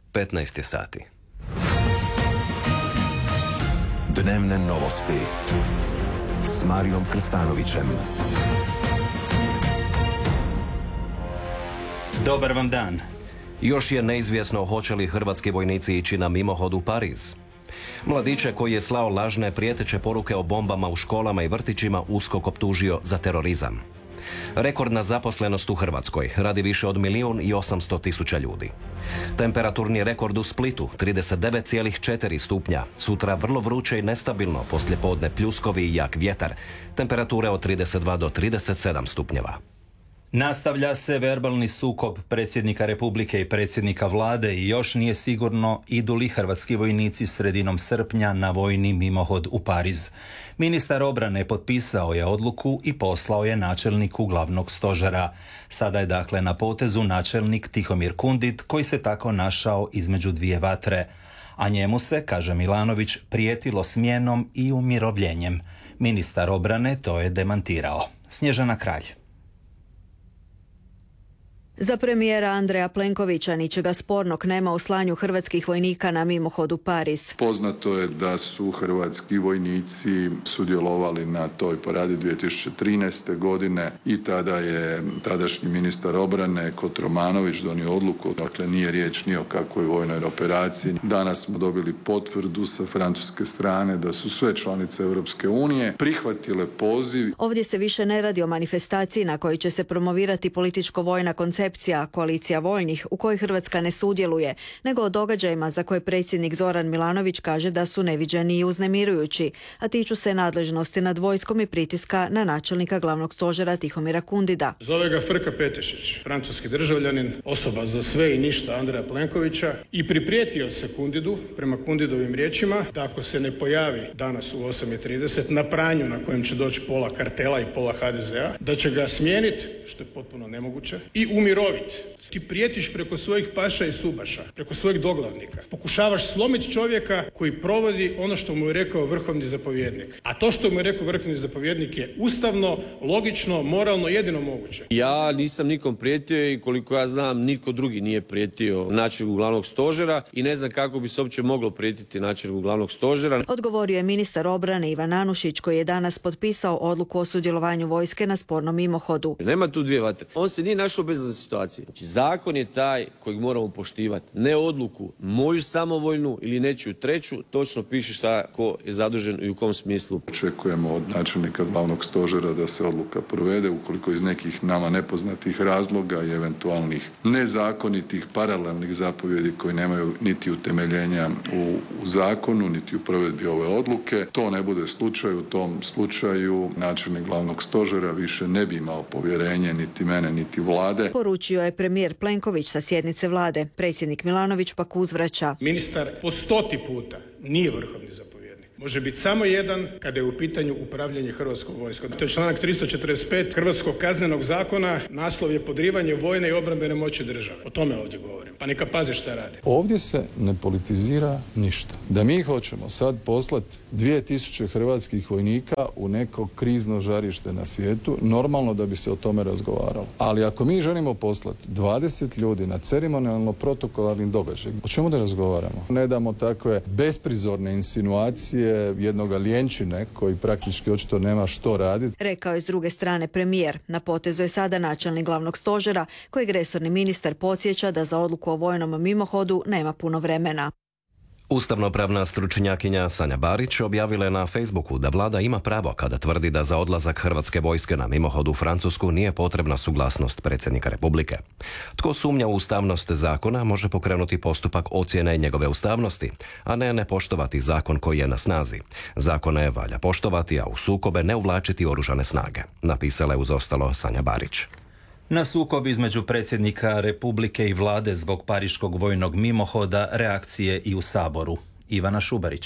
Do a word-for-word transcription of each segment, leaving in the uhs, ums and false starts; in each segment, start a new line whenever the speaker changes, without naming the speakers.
petnaest je sati.
Dnevne novosti s Marijom Krstanovićem.
Dobar vam dan.
Još je neizvjesno hoće li hrvatski vojnici ići na mimohod u Pariz. Mladiće koji je slao lažne prijeteće poruke o bombama u školama i vrtićima USKOK optužio za terorizam. Rekordna zaposlenost u Hrvatskoj, radi više od milijun i osamsto tisuća ljudi. Temperaturni rekord u Splitu, trideset devet zarez četiri stupnja. Sutra vrlo vruće i nestabilno, poslijepodne pljuskovi i jak vjetar. Temperature od trideset dva do trideset sedam stupnjeva.
Nastavlja se verbalni sukob predsjednika Republike i predsjednika vlade i još nije sigurno idu li hrvatski vojnici sredinom srpnja na vojni mimohod u Pariz. Ministar obrane potpisao je odluku i poslao je načelniku glavnog stožera. Sada je dakle na potezu načelnik Tihomir Kundit, koji se tako našao između dvije vatre. A njemu se, kaže Milanović, prijetilo smjenom i umirovljenjem. Ministar obrane to je demantirao. Snježana Kralj.
Za premijera Andreja Plenkovića ničega spornog nema u slanju hrvatskih vojnika na mimohod u Pariz.
Poznato je da su hrvatski vojnici sudjelovali na toj paradi dvije tisuće trinaeste. godine i tada je tadašnji ministar obrane Kotromanović donio odluku, dakle nije riječ ni o kakvoj vojnoj operaciji. Danas smo dobili potvrdu sa francuske strane da su sve članice Europske unije prihvatile poziv.
Ovdje se više ne radi o manifestaciji na kojoj će se promovirati političko-vojna koncepcija koalicija vojnih u kojoj Hrvatska ne sudjeluje, nego o događajima za koje predsjednik Zoran Milanović kaže da su neviđeni i uznemirujući, a tiču se nadležnosti nad vojskom i pritiska na načelnika glavnog stožera Tihomira Kundida.
Zove ga Frka Petešić, francuski državljanin, osoba za sve i ništa Andreja Plenkovića, i priprijetio se Kundidu, prema Kundidovim riječima, da ako se ne pojavi danas u osam i trideset na pranju na kojem će doći pola kartela i pola ha de zea, da će ga smijeniti, što je potpuno nemoguće, i umiroviti. Ti prijetiš preko svojih paša i subaša, preko svojih doglavnika. Pokušavaš slomiti čovjeka koji provodi ono što mu je rekao vrhovni zapovjednik. A to što mu je rekao vrhovni zapovjednik je ustavno, logično, moralno, jedino moguće.
Ja nisam nikom prijetio i koliko ja znam nitko drugi nije prijetio načelniku glavnog stožera i ne znam kako bi se uopće moglo prijetiti načelniku glavnog stožera.
Odgovorio je ministar obrane Ivan Anušić, koji je danas potpisao odluku o sudjelovanju vojske na spornom mimohodu.
Nema tu dvije vatre. On se nije našao bez situacije. Znači, zakon je taj kojeg moramo poštivati. Ne odluku moju samovoljnu ili nečiju treću, točno piše šta ko je zadužen i u kom smislu.
Očekujemo od načelnika glavnog stožera da se odluka provede ukoliko iz nekih nama nepoznatih razloga i eventualnih nezakonitih paralelnih zapovjedi koji nemaju niti utemeljenja u, u zakonu, niti u provedbi ove odluke. To ne bude slučaj. U tom slučaju načelnik glavnog stožera više ne bi imao povjerenje niti mene, niti vlade.
Poručio je premijer Plenković sa sjednice vlade. Predsjednik Milanović pak uzvraća.
Ministar po stoti puta nije vrhovni zapovjednik. Može biti samo jedan kada je u pitanju upravljanje hrvatskog vojskom. To je članak tristo četrdeset pet Hrvatskog kaznenog zakona. Naslov je podrivanje vojne i obrambene moći države. O tome ovdje govorim. Pa neka paze šta rade.
Ovdje se ne politizira ništa. Da mi hoćemo sad poslati dvije tisuće hrvatskih vojnika u neko krizno žarište na svijetu, normalno da bi se o tome razgovaralo. Ali ako mi želimo poslati dvadeset ljudi na ceremonijalno protokolarni događaj, o čemu da razgovaramo? Ne damo takve besprizorne insinuacije jednoga lijenčine koji praktički očito nema što raditi.
Rekao je s druge strane premijer. Na potezu je sada načelnik glavnog stožera, kojeg resorni ministar podsjeća da za odluku o vojnom mimohodu nema puno vremena.
Ustavnopravna stručnjakinja Sanja Barić objavila je na Facebooku da vlada ima pravo kada tvrdi da za odlazak hrvatske vojske na mimohod u Francusku nije potrebna suglasnost predsjednika Republike. Tko sumnja u ustavnost zakona može pokrenuti postupak ocjene njegove ustavnosti, a ne ne poštovati zakon koji je na snazi. Zakone valja poštovati, a u sukobe ne uvlačiti oružane snage, napisala je uz ostalo Sanja Barić.
Na sukob između predsjednika Republike i vlade zbog pariškog vojnog mimohoda reakcije i u Saboru. Ivana Šubarić.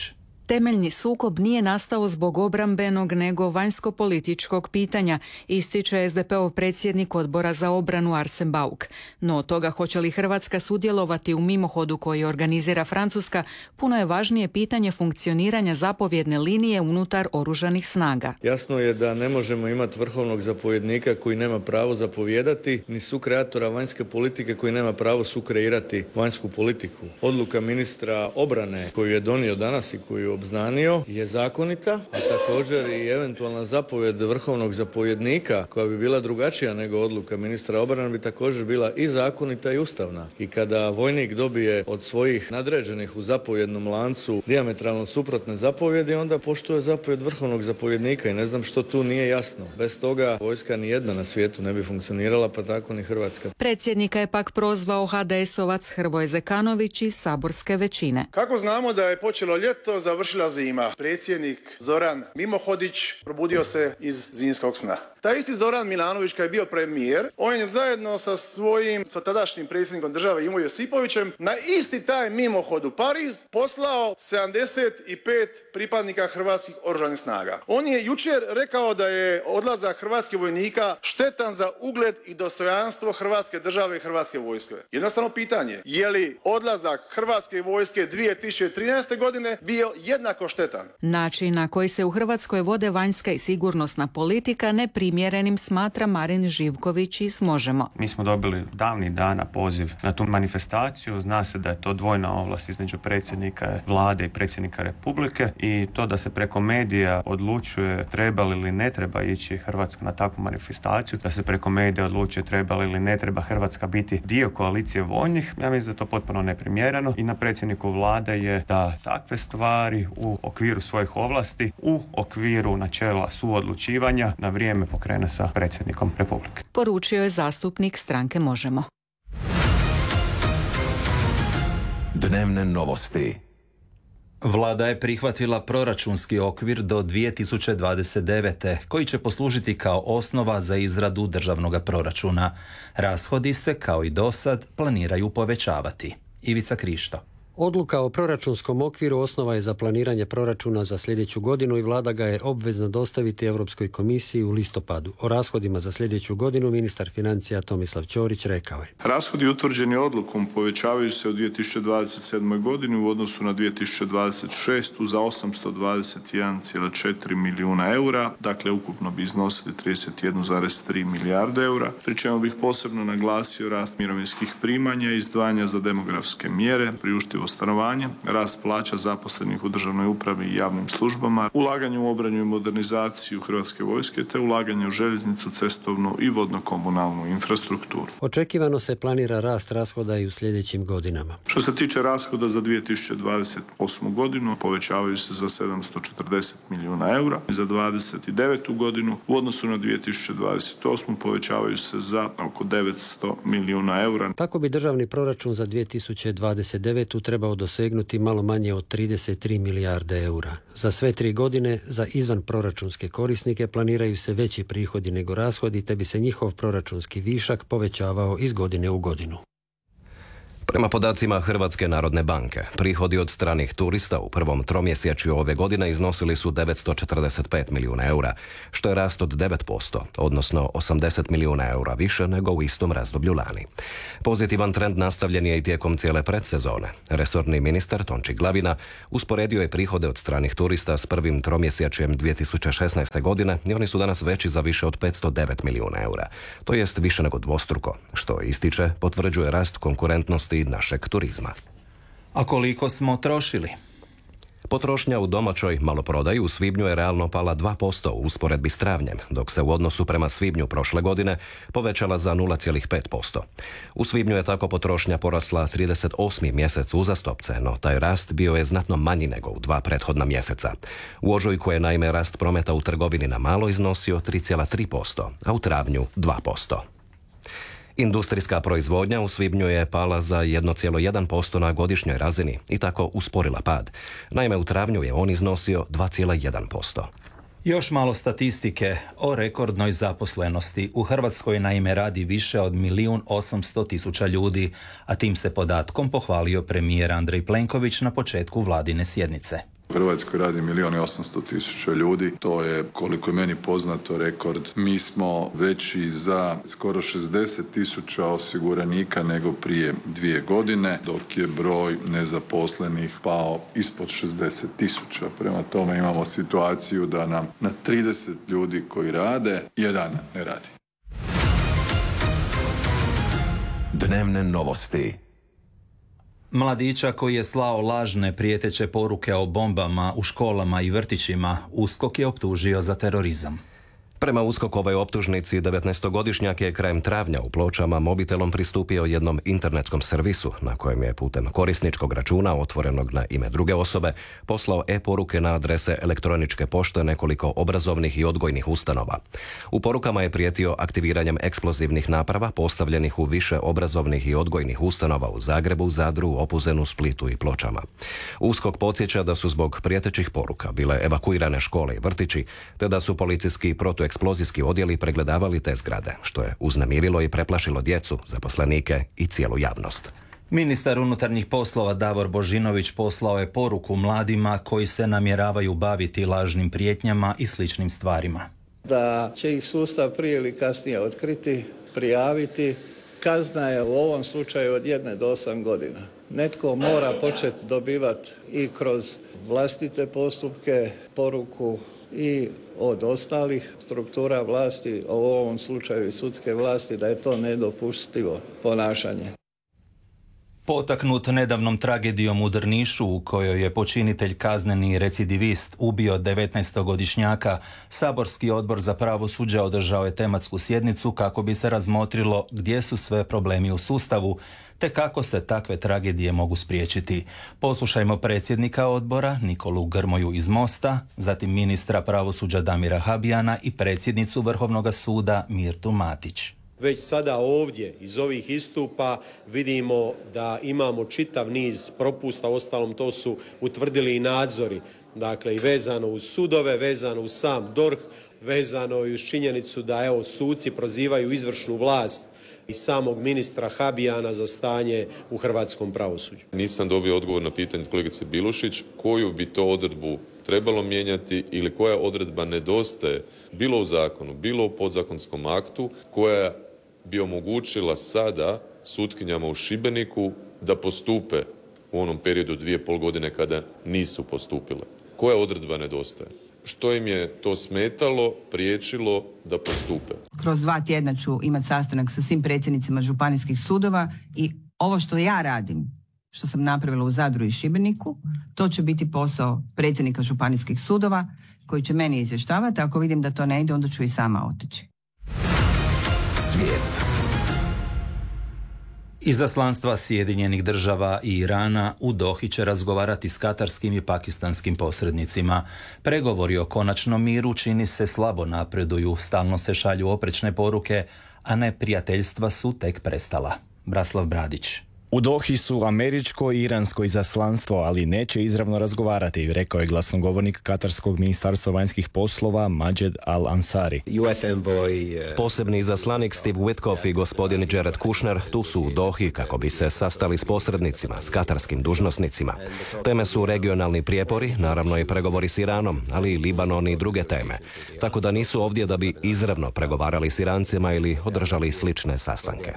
Temeljni sukob nije nastao zbog obrambenog nego vanjsko-političkog pitanja, ističe es de peov predsjednik odbora za obranu Arsen Bauk. No od toga hoće li Hrvatska sudjelovati u mimohodu koji organizira Francuska, puno je važnije pitanje funkcioniranja zapovjedne linije unutar oružanih snaga.
Jasno je da ne možemo imati vrhovnog zapovjednika koji nema pravo zapovijedati, ni sukreatora vanjske politike koji nema pravo sukreirati vanjsku politiku. Odluka ministra obrane koju je donio danas i koju obznanio je zakonita, a također i eventualna zapovjed vrhovnog zapovjednika koja bi bila drugačija nego odluka ministra obrane bi također bila i zakonita i ustavna. I kada vojnik dobije od svojih nadređenih u zapovjednom lancu dijametralno suprotne zapovjedi, onda poštuje zapovjed vrhovnog zapovjednika i ne znam što tu nije jasno. Bez toga vojska ni jedna na svijetu ne bi funkcionirala, pa tako ni Hrvatska.
Predsjednika je pak prozvao ha de esovac Hrvoje Zekanović iz saborske većine.
Kako znamo da je počelo ljeto, završila zima? Predsjednik Zoran Mimohodić probudio se iz zimskog sna. Taj isti Zoran Milanović kad je bio premijer, on je zajedno sa svojim, sa tadašnjim predsjednikom države Ivo Josipovićem na isti taj mimohod u Pariz poslao sedamdeset pet pripadnika hrvatskih oružanih snaga. On je jučer rekao da je odlazak hrvatskih vojnika štetan za ugled i dostojanstvo Hrvatske države i Hrvatske vojske. Jednostavno pitanje, je li odlazak Hrvatske vojske dvije tisuće trinaeste. godine bio jednako štetan?
Način na koji se u Hrvatskoj vode vanjska i sigurnosna politika neprimjerenim smatra Marin Živković iz Možemo.
Mi smo dobili davnih dana poziv na tu manifestaciju. Zna se da je to dvojna ovlast između predsjednika vlade i predsjednika Republike i to da se preko medija odlučuje treba li ili ne treba ići Hrvatska na takvu manifestaciju, da se preko medija odlučuje treba li ili ne treba Hrvatska biti dio koalicije vojnih, ja mislim da je to potpuno neprimjereno i na predsjedniku vlade je da takve stvari u okviru svojih ovlasti, u okviru načela suodlučivanja na vrijeme pokrene sa predsjednikom Republike.
Poručio je zastupnik stranke Možemo.
Dnevne novosti.
Vlada je prihvatila proračunski okvir do dvije tisuće dvadeset devete. koji će poslužiti kao osnova za izradu državnog proračuna. Rashodi se, kao i dosad, planiraju povećavati. Ivica Krišto.
Odluka o proračunskom okviru osnova je za planiranje proračuna za sljedeću godinu i vlada ga je obvezna dostaviti Europskoj komisiji u listopadu. O rashodima za sljedeću godinu ministar financija Tomislav Ćorić rekao je:
Rashodi utvrđeni odlukom povećavaju se u dvije tisuće dvadeset sedmoj. godini u odnosu na dvije tisuće dvadeset šestu. za osamsto dvadeset jedan zarez četiri milijuna eura, dakle ukupno bi iznosili trideset jedan zarez tri milijarde eura, pri čemu bih posebno naglasio rast mirovinskih primanja i izdvajanja za demografske mjere, priuštivo stanovanje, rast plaća zaposlenih u državnoj upravi i javnim službama, ulaganje u obranu i modernizaciju Hrvatske vojske te ulaganje u željeznicu, cestovnu i vodno-komunalnu infrastrukturu.
Očekivano se planira rast rashoda i u sljedećim godinama.
Što se tiče rashoda za dvije tisuće dvadeset osmu. godinu, povećavaju se za sedamsto četrdeset milijuna eura. Za dvadeset devetu. godinu u odnosu na dvije tisuće dvadeset osmu. povećavaju se za oko devetsto milijuna eura.
Tako bi državni proračun za dvije tisuće dvadeset devetu. trebao dosegnuti malo manje od trideset tri milijarde eura. Za sve tri godine za izvanproračunske korisnike planiraju se veći prihodi nego rashodi, te bi se njihov proračunski višak povećavao iz godine u godinu.
Prema podacima Hrvatske narodne banke, prihodi od stranih turista u prvom tromjesečju ove godine iznosili su devetsto četrdeset pet milijuna eura, što je rast od devet posto, odnosno osamdeset milijuna eura više nego u istom razdoblju lani. Pozitivan trend nastavljen je i tijekom cijele predsezone. Resorni ministar Tonči Glavina usporedio je prihode od stranih turista s prvim tromjesečjem dvije tisuće šesnaeste. godine i oni su danas veći za više od petsto devet milijuna eura, to jest više nego dvostruko, što ističe potvrđuje rast konkurentnosti našeg turizma.
A koliko smo trošili?
Potrošnja u domaćoj maloprodaji u svibnju je realno pala dva posto u usporedbi s travnjem, dok se u odnosu prema svibnju prošle godine povećala za nula zarez pet posto. U svibnju je tako potrošnja porasla trideset osmi mjesec uzastopce, no taj rast bio je znatno manji nego u dva prethodna mjeseca. U ožujku je naime rast prometa u trgovini na malo iznosio tri zarez tri posto, a u travnju dva posto. Industrijska proizvodnja u svibnju je pala za jedan zarez jedan posto na godišnjoj razini i tako usporila pad. Naime, u travnju je on iznosio dva zarez jedan posto.
Još malo statistike o rekordnoj zaposlenosti. U Hrvatskoj naime radi više od milijun osamsto tisuća ljudi, a tim se podatkom pohvalio premijer Andrej Plenković na početku vladine sjednice.
U Hrvatskoj radi milijun i osamsto tisuća ljudi. To je, koliko je meni poznato, rekord. Mi smo veći za skoro šezdeset tisuća osiguranika nego prije dvije godine, dok je broj nezaposlenih pao ispod šezdeset tisuća. Prema tome imamo situaciju da nam na trideset ljudi koji rade, jedan ne radi.
Dnevne novosti.
Mladića koji je slao lažne prijeteće poruke o bombama u školama i vrtićima, USKOK je optužio za terorizam.
Prema USKOK-ovoj optužnici, devetnaestogodišnjak je krajem travnja u Pločama mobitelom pristupio jednom internetskom servisu na kojem je putem korisničkog računa otvorenog na ime druge osobe poslao e-poruke na adrese elektroničke pošte nekoliko obrazovnih i odgojnih ustanova. U porukama je prijetio aktiviranjem eksplozivnih naprava postavljenih u više obrazovnih i odgojnih ustanova u Zagrebu, Zadru, Opuzenu, Splitu i Pločama. USKOK podsjeća da su zbog prijetećih poruka bile evakuirane škole i vrtići, te da su policijski protu eksplozijski odjeli pregledavali te zgrade, što je uznemirilo i preplašilo djecu, zaposlenike i cijelu javnost.
Ministar unutarnjih poslova Davor Božinović poslao je poruku mladima koji se namjeravaju baviti lažnim prijetnjama i sličnim stvarima.
Da će ih sustav prije ili kasnije otkriti, prijaviti. Kazna je u ovom slučaju od jedne do osam godina. Netko mora početi dobivati i kroz vlastite postupke poruku i od ostalih struktura vlasti, u ovom slučaju i sudske vlasti, da je to nedopustivo ponašanje.
Potaknut nedavnom tragedijom u Drnišu u kojoj je počinitelj kazneni recidivist ubio devetnaestogodišnjaka, saborski odbor za pravosuđe održao je tematsku sjednicu kako bi se razmotrilo gdje su sve problemi u sustavu te kako se takve tragedije mogu spriječiti. Poslušajmo predsjednika odbora Nikolu Grmoju iz Mosta, zatim ministra pravosuđa Damira Habijana i predsjednicu Vrhovnog suda Mirtu Matić.
Već sada ovdje iz ovih istupa vidimo da imamo čitav niz propusta, uostalom to su utvrdili i nadzori, dakle i vezano uz sudove, vezano uz sam D O R H, vezano i uz činjenicu da evo suci prozivaju izvršnu vlast i samog ministra Habijana za stanje u hrvatskom pravosuđu.
Nisam dobio odgovor na pitanje kolegice Bilušić koju bi to odredbu trebalo mijenjati ili koja odredba nedostaje bilo u zakonu, bilo u podzakonskom aktu koja bi omogućila sada sutkinjama u Šibeniku da postupe u onom periodu dvije i pol godine kada nisu postupile. Koja odredba nedostaje? Što im je to smetalo, priječilo da postupe?
Kroz dva tjedna ću imati sastanak sa svim predsjednicima županijskih sudova i ovo što ja radim, što sam napravila u Zadru i Šibeniku, to će biti posao predsjednika županijskih sudova koji će meni izvještavati. Ako vidim da to ne ide, onda ću i sama otići.
Svijet.
Izaslanstva Sjedinjenih država i Irana u Dohi će razgovarati s katarskim i pakistanskim posrednicima. Pregovori o konačnom miru čini se slabo napreduju, stalno se šalju oprečne poruke, a neprijateljstva su tek prestala. Braslav Bradić.
U Dohi su američko i iransko izaslanstvo, ali neće izravno razgovarati, rekao je glasnogovornik Katarskog ministarstva vanjskih poslova Majed Al-Ansari.
Posebni izaslanik Steve Witkoff i gospodin Jared Kushner tu su u Dohi kako bi se sastali s posrednicima, s katarskim dužnosnicima. Teme su regionalni prijepori, naravno i pregovori s Iranom, ali i Libanon i druge teme. Tako da nisu ovdje da bi izravno pregovarali s Irancima ili održali slične sastanke.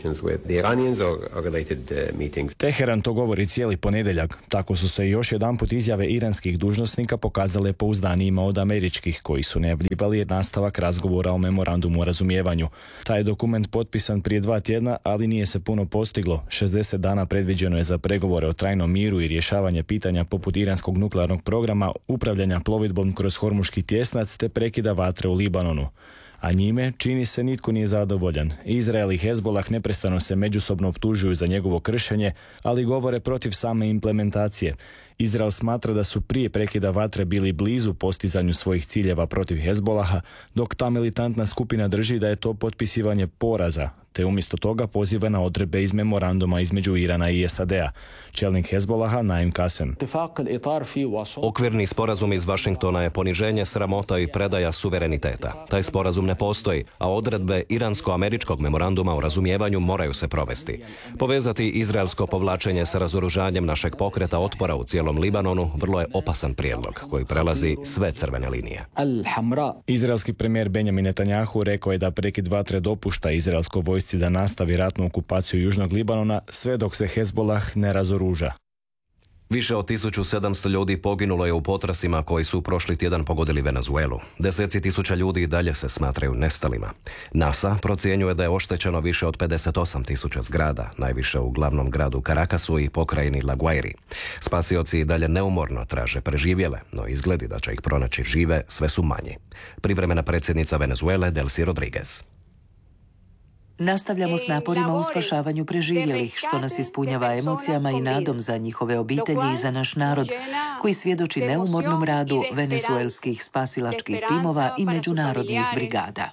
Teheran to govori cijeli ponedjeljak. Tako su se još jedanput izjave iranskih dužnosnika pokazale pouzdanijima od američkih, koji su najavljivali nastavak razgovora o memorandumu o razumijevanju. Taj je dokument potpisan prije dva tjedna, ali nije se puno postiglo. šezdeset dana predviđeno je za pregovore o trajnom miru i rješavanje pitanja poput iranskog nuklearnog programa, upravljanja plovidbom kroz Hormuški tjesnac te prekida vatre u Libanonu. A njime, čini se, nitko nije zadovoljan. Izrael i Hezbolah neprestano se međusobno optužuju za njegovo kršenje, ali govore protiv same implementacije. Izrael smatra da su prije prekida vatre bili blizu postizanju svojih ciljeva protiv Hezbolaha, dok ta militantna skupina drži da je to potpisivanje poraza, te umjesto toga poziva na odredbe iz memoranduma između Irana i S A D-a. Čelnik Hezbolaha Naim Kasem.
Okvirni sporazum iz Vašingtona je poniženje, sramota i predaja suvereniteta. Taj sporazum ne postoji, a odredbe iransko-američkog memoranduma o razumijevanju moraju se provesti. Povezati izraelsko povlačenje sa razoružanjem našeg pokreta otpora u cijelom Libanonu vrlo je opasan prijedlog koji prelazi sve crvene linije.
Izraelski premijer Benjamin Netanjahu rekao je da prekid vatre dopušta izraelskoj vojsci da nastavi ratnu okupaciju južnog Libanona sve dok se Hezbolah ne razoruža.
Više od tisuću sedamsto ljudi poginulo je u potrasima koji su prošli tjedan pogodili Venezuelu. Deseci tisuća ljudi i dalje se smatraju nestalima. NASA procjenjuje da je oštećeno više od pedeset osam tisuća zgrada, najviše u glavnom gradu Caracasu i pokrajini La Guairi. Spasioci i dalje neumorno traže preživjele, no izgledi da će ih pronaći žive sve su manji. Privremena predsjednica Venezuele Delcy Rodriguez.
Nastavljamo s naporima u spašavanju preživjelih, što nas ispunjava emocijama i nadom za njihove obitelji i za naš narod, koji svjedoči neumornom radu venezuelskih spasilačkih timova i međunarodnih brigada.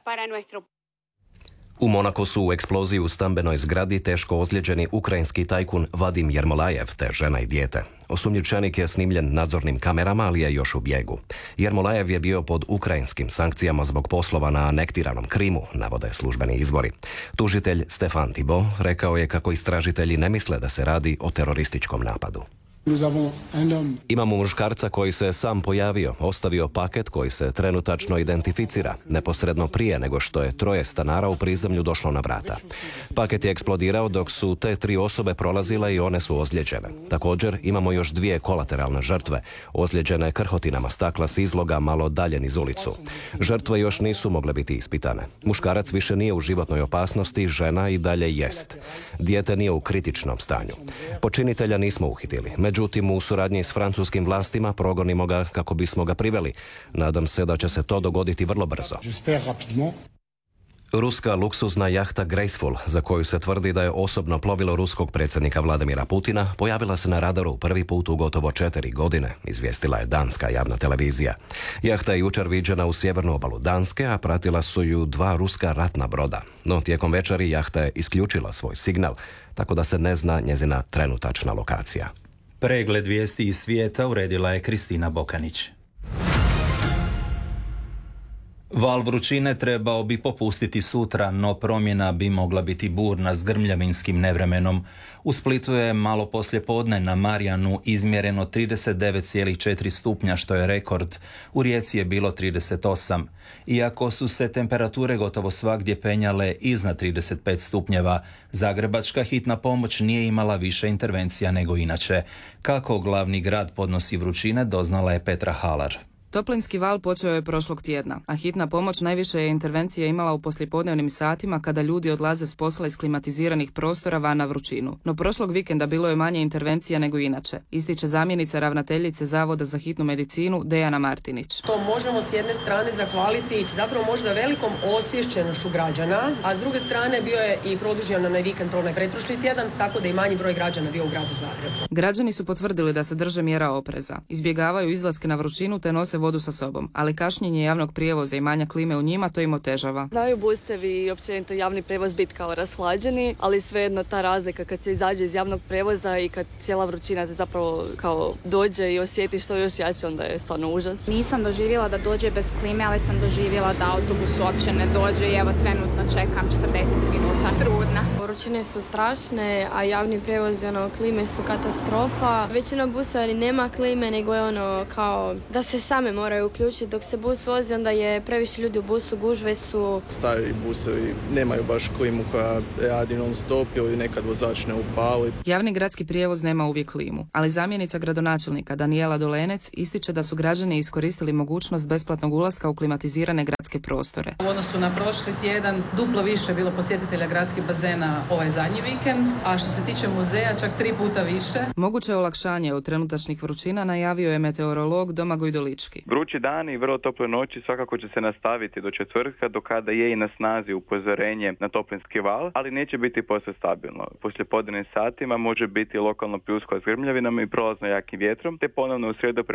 U Monaku su u eksploziji u stambenoj zgradi teško ozlijeđeni ukrajinski tajkun Vadim Jermolajev te žena i dijete. Osumnjičenik je snimljen nadzornim kamerama, ali je još u bijegu. Jermolajev je bio pod ukrajinskim sankcijama zbog poslova na anektiranom Krimu, navode službeni izvori. Tužitelj Stefan Thibault rekao je kako istražitelji ne misle da se radi o terorističkom napadu. Imamo muškarca koji se sam pojavio, ostavio paket koji se trenutačno identificira, neposredno prije nego što je troje stanara u prizemlju došlo na vrata. Paket je eksplodirao dok su te tri osobe prolazile i one su ozlijeđene. Također imamo još dvije kolateralne žrtve, ozlijeđene krhotinama stakla s izloga malo dalje niz ulicu. Žrtve još nisu mogle biti ispitane. Muškarac više nije u životnoj opasnosti, žena i dalje jest. Dijete nije u kritičnom stanju. Počinitelja nismo uhitili. Međutim, u suradnji s francuskim vlastima progonimo ga kako bismo ga priveli. Nadam se da će se to dogoditi vrlo brzo. Ruska luksuzna jahta Graceful, za koju se tvrdi da je osobno plovilo ruskog predsjednika Vladimira Putina, pojavila se na radaru prvi put u gotovo četiri godine, izvijestila je danska javna televizija. Jahta je jučer viđena u sjevernu obalu Danske, a pratila su ju dva ruska ratna broda. No tijekom večeri jahta je isključila svoj signal, tako da se ne zna njezina trenutačna lokacija.
Pregled vijesti iz svijeta uredila je Kristina Bokanić. Val vrućine trebao bi popustiti sutra, no promjena bi mogla biti burna s grmljavinskim nevremenom. U Splitu je malo poslije podne na Marjanu izmjereno trideset devet zarez četiri stupnja, što je rekord. U Rijeci je bilo trideset osam. Iako su se temperature gotovo svagdje penjale iznad trideset pet stupnjeva, zagrebačka hitna pomoć nije imala više intervencija nego inače. Kako glavni grad podnosi vrućine, doznala je Petra Halar.
Toplinski val počeo je prošlog tjedna, a hitna pomoć najviše je intervencije imala u poslijepodnevnim satima kada ljudi odlaze s posla iz klimatiziranih prostora van na vrućinu. No prošlog vikenda bilo je manje intervencija nego inače, ističe zamjenica ravnateljice Zavoda za hitnu medicinu Dejana Martinić.
To možemo s jedne strane zahvaliti zapravo možda velikom osviješćenošću građana, a s druge strane bio je i produžen onaj vikend onaj pretprošli tjedan, tako da i manji broj građana bio u gradu Zagrebu.
Građani su potvrdili da se drže mjera opreza, izbjegavaju izlaske na vrućinu te nose vodu sa sobom, ali kašnjenje javnog prijevoza i manja klime u njima to im otežava.
Znaju busevi i općenito javni prijevoz biti kao rashlađeni, ali svejedno ta razlika kad se izađe iz javnog prijevoza i kad cijela vrućina se zapravo kao dođe i osjeti što još jače, onda je stvarno užas.
Nisam doživjela da dođe bez klime, ali sam doživjela da autobus uopće ne dođe i evo trenutno čekam četrdeset minuta. Trudna.
Vrućine su strašne, a javni prijevoz i ono, klime su katastrofa. Većina busa nema klime, nego je ono kao da se same moraju uključiti. Dok se bus vozi, onda je previše ljudi u busu, gužve su.
Stari busevi nemaju baš klimu koja radi non stop ili nekad vozač ne upali.
Javni gradski prijevoz nema uvijek klimu, ali zamjenica gradonačelnika Danijela Dolenec ističe da su građani iskoristili mogućnost besplatnog ulaska u klimatizirane gradske prostore.
U odnosu na prošli tjedan duplo više bilo posjetitelja gradskih bazena ovaj zadnji vikend, a što se tiče muzeja čak tri puta više.
Moguće olakšanje od trenutačnih vrućina najavio je meteorolog Domagoj Dolički.
Vrući dani i vrlo tople noći svakako će se nastaviti do četvrtka, do kada je i na snazi upozorenje na toplinski val, ali neće biti posve stabilno. Poslije podnevnim satima može biti lokalno pljuskova s grmljavinama i prolazno jakim vjetrom, te ponovno u srijedu